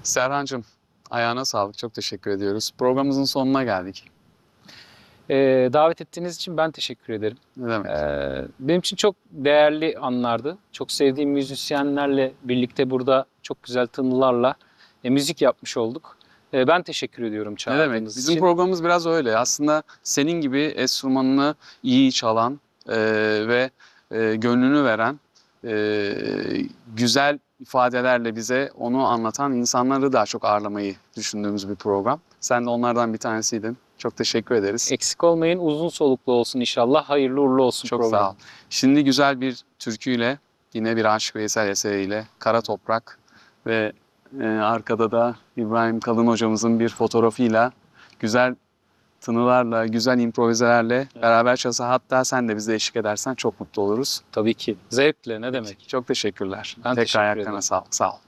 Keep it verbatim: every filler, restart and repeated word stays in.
Serhancığım, ayağına sağlık. Çok teşekkür ediyoruz. Programımızın sonuna geldik. Ee, davet ettiğiniz için ben teşekkür ederim. Ne demek? Ee, benim için çok değerli anlardı. Çok sevdiğim müzisyenlerle birlikte burada çok güzel tınılarla e, müzik yapmış olduk. E, ben teşekkür ediyorum Ne çağırdığınız demek? Bizim için. programımız biraz öyle. Aslında senin gibi enstrümanını iyi çalan e, ve e, gönlünü veren, e, güzel ifadelerle bize onu anlatan insanları daha çok ağırlamayı düşündüğümüz bir program. Sen de onlardan bir tanesiydin. Çok teşekkür ederiz. Eksik olmayın, uzun soluklu olsun inşallah. Hayırlı uğurlu olsun Çok program. sağ ol. Şimdi güzel bir türküyle, yine bir Aşık Veysel eseriyle Kara Toprak ve e, arkada da İbrahim Kalın hocamızın bir fotoğrafıyla güzel tınılarla, güzel improvizelerle beraber çalsa, hatta sen de bize eşlik edersen çok mutlu oluruz. Tabii ki. Zevkle, ne demek. Çok teşekkürler. Ben Tekrar teşekkür ayaklarına ederim. sağlık. Sağ ol.